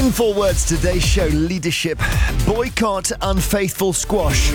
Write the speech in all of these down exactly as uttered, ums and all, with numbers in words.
In four words, today's show: leadership, boycott, unfaithful, squash.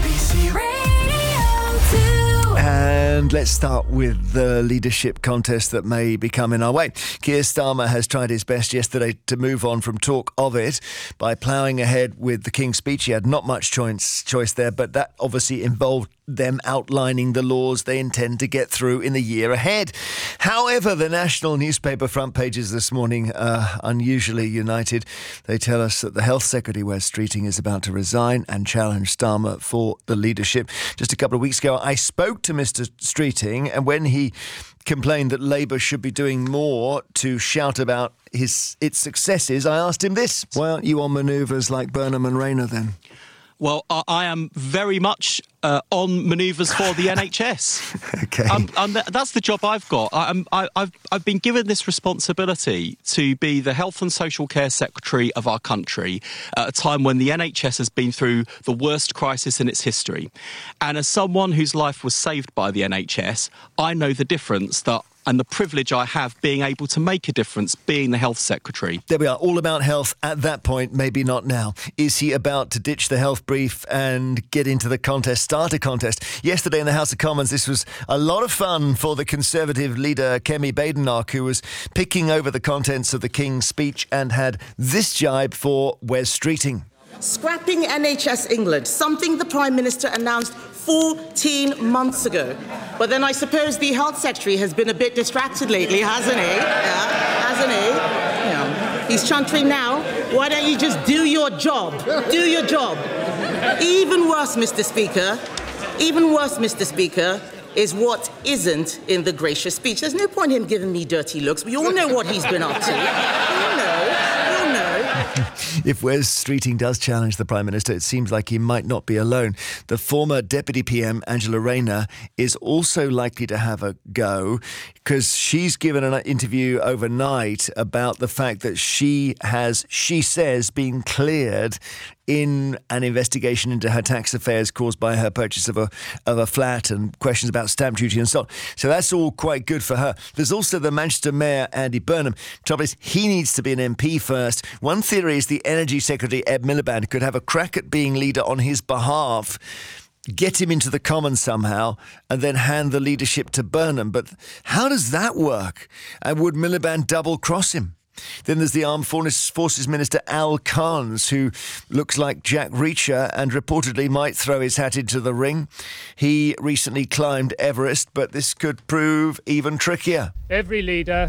And let's start with the leadership contest that may be coming our way. Keir Starmer has tried his best yesterday to move on from talk of it by ploughing ahead with the King's Speech. He had not much choice, choice there, but that obviously involved them outlining the laws they intend to get through in the year ahead. However, the national newspaper front pages this morning are unusually united. They tell us that the Health Secretary, Wes Streeting, is about to resign and challenge Starmer for the leadership. Just a couple of weeks ago, I spoke to Mister Streeting, and when he complained that Labour should be doing more to shout about his its successes, I asked him this: why aren't you on manoeuvres like Burnham and Rayner then? Well, I am very much uh, on manoeuvres for the N H S. Okay. Um, and th- that's the job I've got. I, I'm, I, I've, I've been given this responsibility to be the Health and Social Care Secretary of our country at a time when the N H S has been through the worst crisis in its history. And as someone whose life was saved by the N H S, I know the difference that and the privilege I have being able to make a difference being the Health Secretary. There we are, all about health at that point, maybe not now. Is he about to ditch the health brief and get into the contest, start a contest? Yesterday in the House of Commons, this was a lot of fun for the Conservative leader, Kemi Badenoch, who was picking over the contents of the King's Speech and had this jibe for Wes Streeting. Scrapping N H S England, something the Prime Minister announced fourteen months ago. But then I suppose the Health Secretary has been a bit distracted lately, hasn't he? Yeah, hasn't he? Yeah. He's chuntering now. Why don't you just do your job? Do your job. Even worse, Mister Speaker, even worse, Mister Speaker, is what isn't in the gracious speech. There's no point in him giving me dirty looks. We all know what he's been up to. We all know. We all know. If Wes Streeting does challenge the Prime Minister, it seems like he might not be alone. The former Deputy P M, Angela Rayner, is also likely to have a go because she's given an interview overnight about the fact that she has, she says, been cleared in an investigation into her tax affairs caused by her purchase of a of a flat and questions about stamp duty and so on. So that's all quite good for her. There's also the Manchester Mayor, Andy Burnham. Trouble is, he needs to be an M P first. One theory is the Energy Secretary, Ed Miliband, could have a crack at being leader on his behalf, get him into the Commons somehow, and then hand the leadership to Burnham. But how does that work? And would Miliband double-cross him? Then there's the Armed Forces Minister Al Carnes, who looks like Jack Reacher and reportedly might throw his hat into the ring. He recently climbed Everest, but this could prove even trickier. Every leader